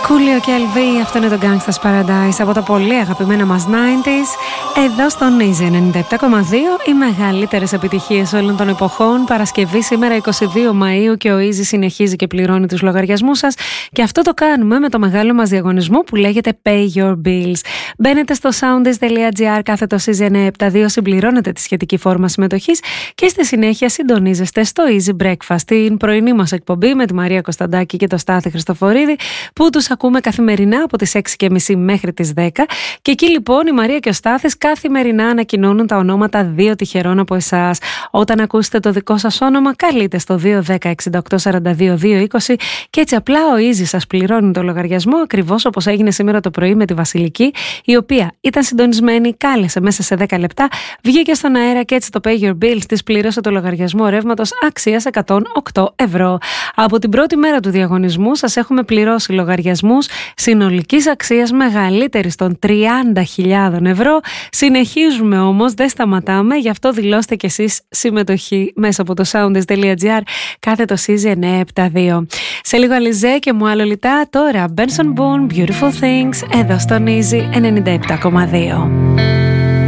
Coolio και LV, αυτό είναι το Gangsta's Paradise από τα πολύ αγαπημένα μας 90s. Εδώ στον Easy 97,2, οι μεγαλύτερες επιτυχίες όλων των εποχών. Παρασκευή σήμερα 22 Μαΐου και ο Easy συνεχίζει και πληρώνει τους λογαριασμούς σας. Και αυτό το κάνουμε με το μεγάλο μας διαγωνισμό που λέγεται Pay Your Bills. Μπαίνετε στο soundis.gr κάθετο Easy 972, συμπληρώνετε τη σχετική φόρμα συμμετοχής και στη συνέχεια συντονίζεστε στο Easy Breakfast, την πρωινή μας εκπομπή με τη Μαρία Κωνσταντάκη και το Στάθη Χριστοφορίδη, που τους ακούμε καθημερινά από τις 6.30 μέχρι τις 10. Και εκεί λοιπόν η Μαρία και ο Στάθης καθημερινά ανακοινώνουν τα ονόματα 2 τυχερών από εσάς. Όταν ακούσετε το δικό σας όνομα, καλείτε στο 210 68 42 220 και έτσι απλά ο Easy σας πληρώνει το λογαριασμό, ακριβώς όπως έγινε σήμερα το πρωί με τη Βασιλική, η οποία ήταν συντονισμένη, κάλεσε μέσα σε 10 λεπτά, βγήκε στον αέρα και έτσι το Pay Your Bills της πλήρωσε το λογαριασμό ρεύματος αξίας 108 ευρώ. Από την πρώτη μέρα του διαγωνισμού σας έχουμε πληρώσει λογαριασμούς συνολικής αξίας μεγαλύτερης των 30.000 ευρώ. Συνεχίζουμε όμως, δεν σταματάμε, γι' αυτό δηλώστε κι εσείς συμμετοχή μέσα από το soundis.gr κάθετο Easy 972. Σε λίγο Alizé και μου άλλο λιτά, τώρα Benson Boone, Beautiful Things, εδώ στον Easy 97,2.